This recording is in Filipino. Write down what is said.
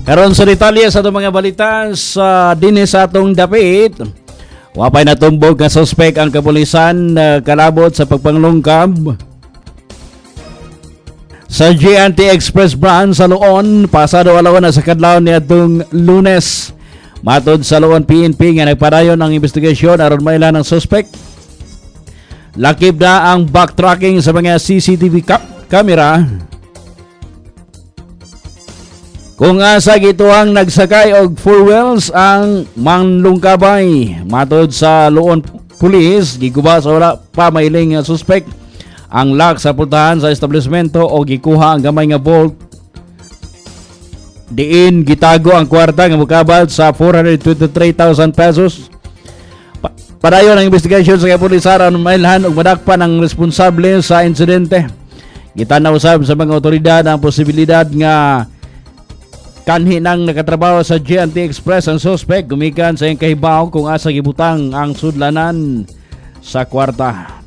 Karon sa detalye sa itong mga balita sa dinis sa atong dapit. Wapay natumbog nga suspect ang kapulisan kalabot sa pagpanglungkab sa GNT Express branch sa Luon pasado alawan na sa kadlaw niadtong Lunes. Matod sa Luon PNP nga nagpadayon ang investigasyon aron mailan ang suspect. Lakip na ang backtracking sa mga CCTV camera kung asa gituang nagsakay og four wheels ang manglungkabay. Matod sa Luon Police, giguba sa wala pa mailing suspect ang lock sa pultahan sa establishmento o gikuha ang gamay nga bolt. Diin gitago ang kwarta nga mukabal sa 423,000 pesos. Padayon ang investigasyon sa kapulisan aron mailhan og madakpan ang responsable sa insidente. Gitanaw usab sa mga otoridad ang posibilidad nga kanhi nang nakatrabaho sa GNT Express ang suspect gumikan sa iyang kahibaw kung asa gibutang ang sudlanan sa kwarta.